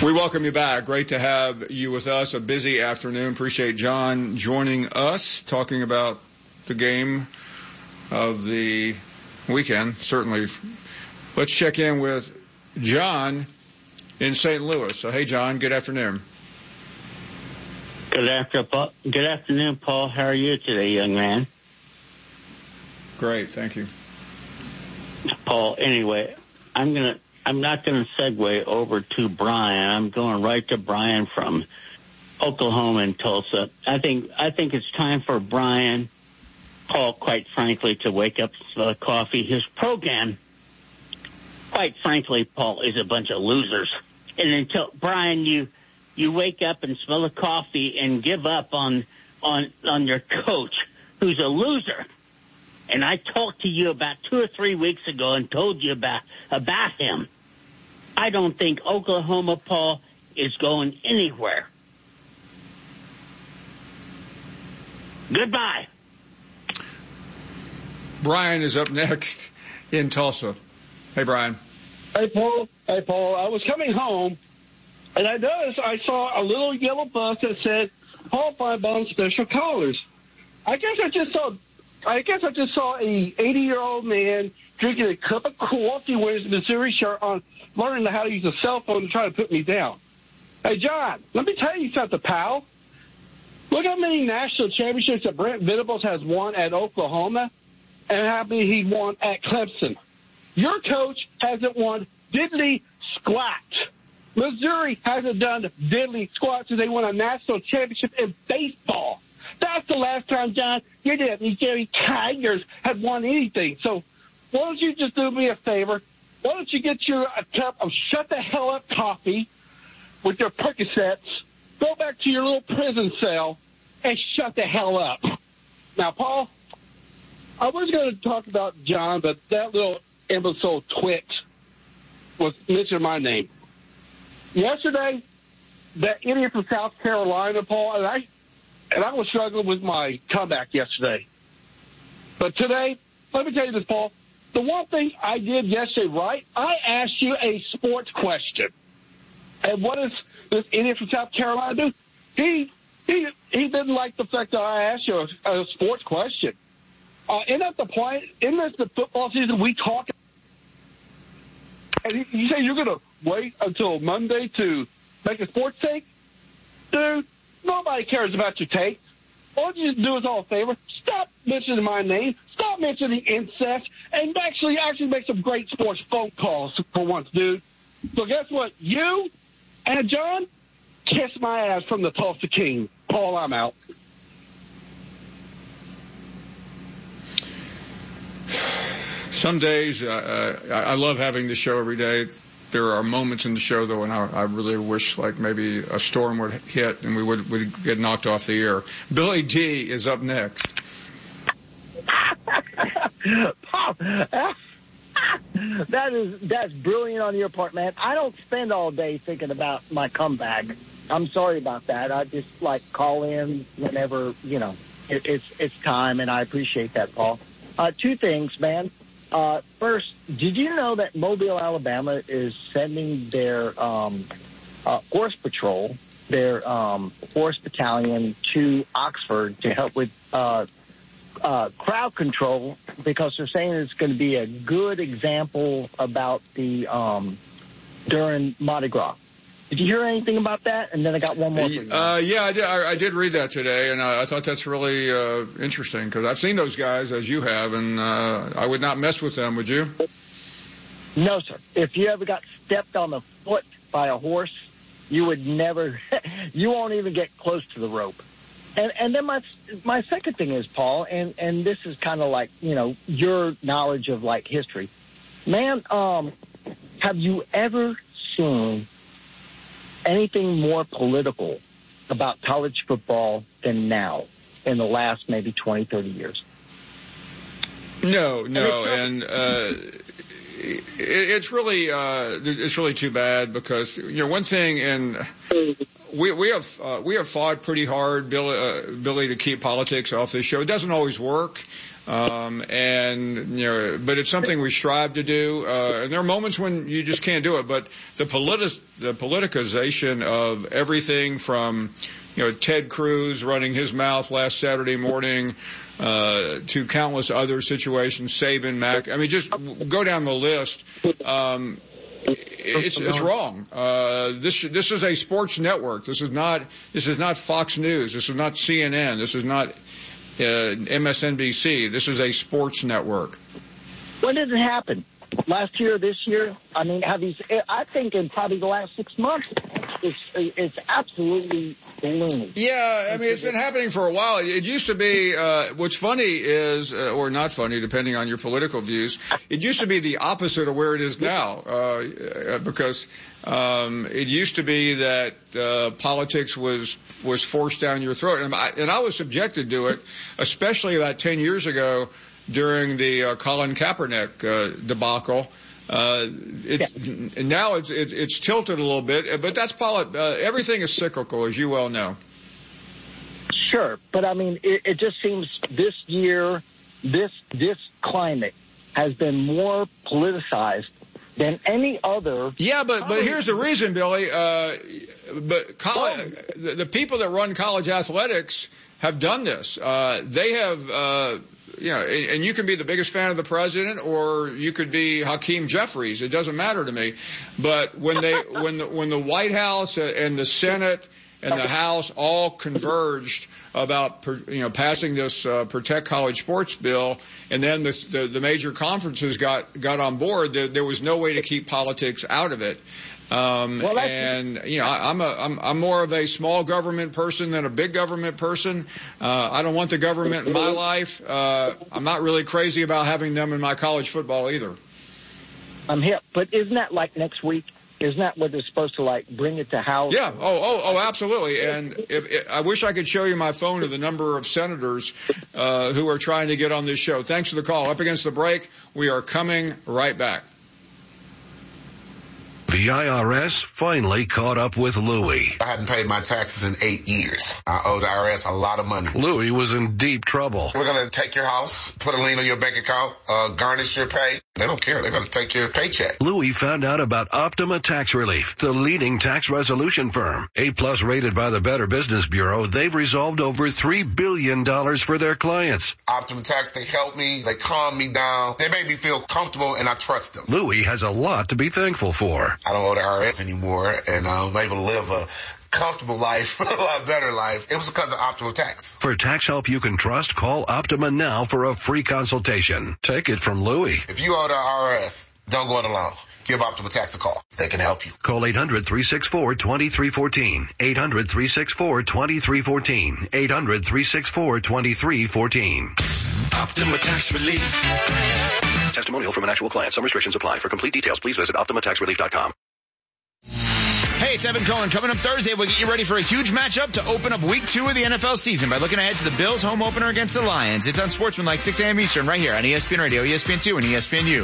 We welcome you back. Great to have you with us. A busy afternoon. Appreciate John joining us, talking about the game of the weekend. Certainly. Let's check in with John in St. Louis. So, hey, John, good afternoon. Good afternoon, Paul. How are you today, young man? Great, thank you. Paul, anyway, I'm not going to segue over to Brian. I'm going right to Brian from Oklahoma and Tulsa. I think it's time for Brian, Paul, quite frankly, to wake up to coffee. His program, quite frankly, Paul, is a bunch of losers. And until, Brian, you wake up and smell the coffee and give up on your coach, who's a loser. And I talked to you about 2 or 3 weeks ago and told you about him. I don't think Oklahoma, Paul, is going anywhere. Goodbye. Brian is up next in Tulsa. Hey, Brian. Hey, Paul. I was coming home, and I noticed I saw a little yellow bus that said Paul Finebaum Special Callers. I guess I just saw a 80-year-old man drinking a cup of coffee wearing his Missouri shirt on, learning how to use a cell phone to try to put me down. Hey, John, let me tell you something, pal. Look how many national championships that Brent Venables has won at Oklahoma and how many he won at Clemson. Your coach hasn't won diddly squat. Missouri hasn't done diddly squat since they won a national championship in baseball. That's the last time, John, you did. These Jerry Tigers had won anything. So why don't you just do me a favor? Why don't you get a cup of shut the hell up coffee with your Percocets, go back to your little prison cell, and shut the hell up. Now, Paul, I was going to talk about John, but that little imbecile twit was mentioning my name. Yesterday, that idiot from South Carolina, Paul, and I was struggling with my comeback yesterday. But today, let me tell you this, Paul. The one thing I did yesterday right, I asked you a sports question. And what does this idiot from South Carolina do? He didn't like the fact that I asked you a sports question. Isn't that the point? Isn't this the football season we talk? And you say you're going to wait until Monday to make a sports take? Dude, nobody cares about your take. All you do is all a favor. Stop mentioning my name. Stop mentioning incest. And actually make some great sports phone calls for once, dude. So guess what? You and John, kiss my ass from the Tulsa King. Paul, I'm out. Some days, I love having the show every day. There are moments in the show, though, when I really wish, like, maybe a storm would hit and we would get knocked off the air. Billy D is up next. Paul, that's brilliant on your part, man. I don't spend all day thinking about my comeback. I'm sorry about that. I just, call in whenever, it's time, and I appreciate that, Paul. 2 things, man. First, did you know that Mobile, Alabama is sending their horse patrol, their horse battalion to Oxford to help with crowd control because they're saying it's going to be a good example about the during Mardi Gras. Did you hear anything about that? And then I got one more for you. Yeah, I did. I did read that today, and I thought that's really interesting because I've seen those guys, as you have, and I would not mess with them, would you? No, sir. If you ever got stepped on the foot by a horse, you would never, you won't even get close to the rope. And then my second thing is, Paul, and this is kind of like, your knowledge of, history. Man, have you ever seen anything more political about college football than now in the last maybe 20, 30 years? No, and it's really too bad because one thing we have fought pretty hard, Billy, to keep politics off this show. It doesn't always work. But it's something we strive to do. And there are moments when you just can't do it. But the politicization of everything from, Ted Cruz running his mouth last Saturday morning, to countless other situations, Saban, Mac. I mean, just go down the list. It's wrong. This is a sports network. This is not Fox News. This is not CNN. This is not MSNBC. This is a sports network. When did it happen? Last year, this year? I mean, I think in probably the last 6 months, it's absolutely ballooned. Yeah, I mean, it's been happening for a while. It used to be, what's funny is, or not funny, depending on your political views, it used to be the opposite of where it is now, because it used to be that politics was forced down your throat. And I was subjected to it, especially about 10 years ago during the Colin Kaepernick debacle. Now it's tilted a little bit, but that's everything is cyclical, as you well know. Sure, but I mean, it just seems this year, this climate has been more politicized than any other. Yeah, but here's the reason, Billy. The people that run college athletics have done this. They have. And you can be the biggest fan of the president, or you could be Hakeem Jeffries. It doesn't matter to me. But when the White House and the Senate and the House all converged about passing this Protect College Sports bill, and then the major conferences got on board, there was no way to keep politics out of it. I'm more of a small government person than a big government person. I don't want the government in my life. I'm not really crazy about having them in my college football either. I'm hip, but isn't that like next week? Isn't that what they're supposed to bring it to House? Yeah. Oh, absolutely. And I wish I could show you my phone of the number of senators who are trying to get on this show. Thanks for the call. Up against the break. We are coming right back. The IRS finally caught up with Louie. I hadn't paid my taxes in 8 years. I owe the IRS a lot of money. Louie was in deep trouble. We're going to take your house, put a lien on your bank account, garnish your pay. They don't care. They're going to take your paycheck. Louie found out about Optima Tax Relief, the leading tax resolution firm. A+ rated by the Better Business Bureau, they've resolved over $3 billion for their clients. Optima Tax, they help me. They calm me down. They make me feel comfortable, and I trust them. Louie has a lot to be thankful for. I don't owe the IRS anymore, and I'm able to live a comfortable life, a lot better life. It was because of Optima Tax. For tax help you can trust, call Optima now for a free consultation. Take it from Louie. If you owe the IRS, don't go it alone. Give Optima Tax a call. They can help you. Call 800-364-2314. 800-364-2314. 800-364-2314. Optima Tax Relief. Testimonial from an actual client. Some restrictions apply. For complete details, please visit OptimaTaxRelief.com. Hey, it's Evan Cohen. Coming up Thursday, we'll get you ready for a huge matchup to open up Week 2 of the NFL season by looking ahead to the Bills' home opener against the Lions. It's on Sportsmanlike 6 a.m. Eastern right here on ESPN Radio, ESPN2, and ESPNU.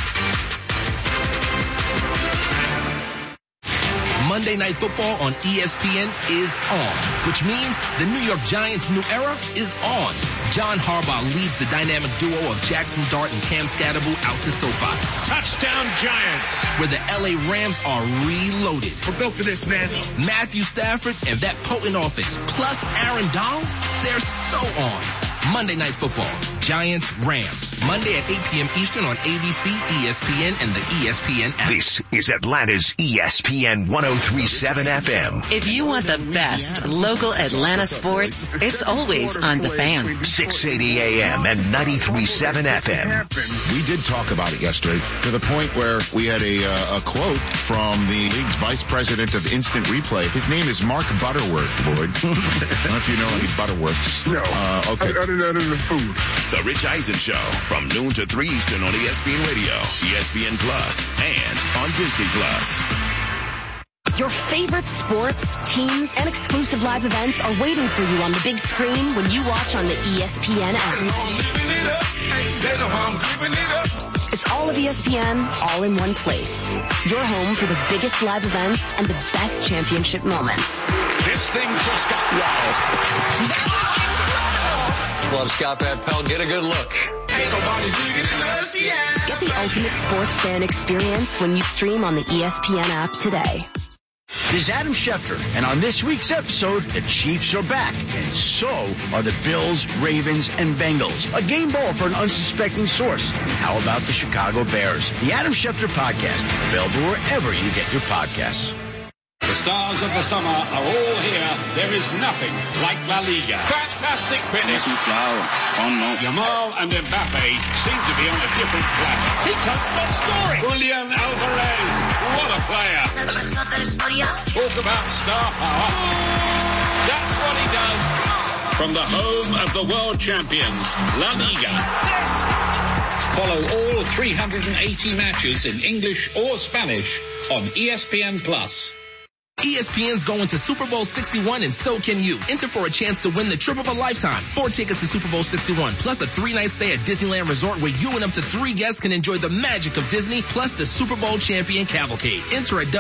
Monday Night Football on ESPN is on, which means the New York Giants' new era is on. John Harbaugh leads the dynamic duo of Jackson Dart and Cam Scatterbo out to SoFi. Touchdown Giants! Where the LA Rams are reloaded. We're built for this, man. Matthew Stafford and that potent offense, plus Aaron Donald, they're so on. Monday Night Football, Giants, Rams. Monday at 8 p.m. Eastern on ABC, ESPN, and the ESPN app. This is Atlanta's ESPN 103.7 FM. If you want the best local Atlanta sports, it's always on The Fan. 680 AM and 93.7 FM. We did talk about it yesterday to the point where we had a quote from the league's vice president of instant replay. His name is Mark Butterworth, Lloyd. I don't know if you know any Butterworths. No. Okay. Other than the food. The Rich Eisen Show from noon to 3 Eastern on ESPN Radio, ESPN Plus, and on Disney Plus. Your favorite sports, teams, and exclusive live events are waiting for you on the big screen when you watch on the ESPN app. It's all of ESPN, all in one place. Your home for the biggest live events and the best championship moments. This thing just got wild. Love Scott Van Pelt. Get a good look. Get the ultimate sports fan experience when you stream on the ESPN app today. This is Adam Schefter, and on this week's episode, the Chiefs are back, and so are the Bills, Ravens, and Bengals. A game ball for an unsuspecting source. How about the Chicago Bears? The Adam Schefter Podcast, available wherever you get your podcasts. The stars of the summer are all here. There is nothing like La Liga. Fantastic finish. Yamal and Mbappe seem to be on a different planet. He can't stop scoring. Julian Alvarez, what a player. Talk about star power. That's what he does. From the home of the world champions, La Liga. Follow all 380 matches in English or Spanish on ESPN+. ESPN's going to Super Bowl 61 and so can you. Enter for a chance to win the trip of a lifetime. 4 tickets to Super Bowl 61 plus a 3-night stay at Disneyland Resort where you and up to 3 guests can enjoy the magic of Disney plus the Super Bowl champion cavalcade. Enter at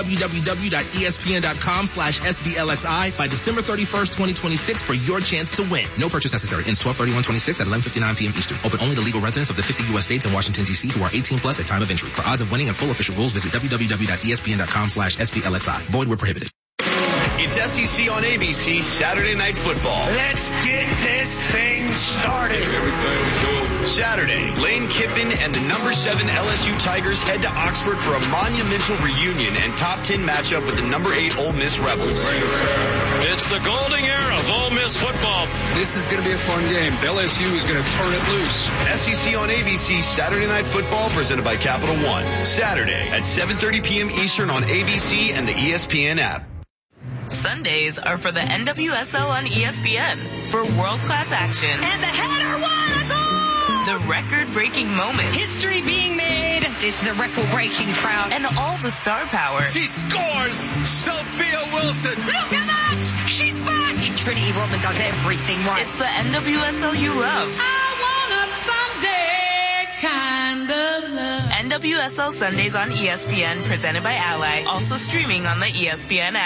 www.espn.com/SBLXI by December 31st, 2026 for your chance to win. No purchase necessary. Ends 12/31/26 at 11:59 p.m. Eastern. Open only to legal residents of the 50 U.S. states and Washington, D.C. who are 18 plus at time of entry. For odds of winning and full official rules, visit www.espn.com/SBLXI. Void where prohibited. It's SEC on ABC Saturday Night Football. Let's get this thing started. Saturday, Lane Kiffin and the number 7 LSU Tigers head to Oxford for a monumental reunion and top 10 matchup with the number 8 Ole Miss Rebels. It's the golden era of Ole Miss football. This is going to be a fun game. LSU is going to turn it loose. SEC on ABC Saturday Night Football presented by Capital One. Saturday at 7:30 p.m. Eastern on ABC and the ESPN app. Sundays are for the NWSL on ESPN for world-class action. And the header, what a goal! The record-breaking moments. History being made. It's the record-breaking crowd. And all the star power. She scores! Sophia Wilson! Look at that! She's back! Trinity Rodman does everything right. It's the NWSL you love. I want a Sunday kind of love. NWSL Sundays on ESPN presented by Ally. Also streaming on the ESPN app.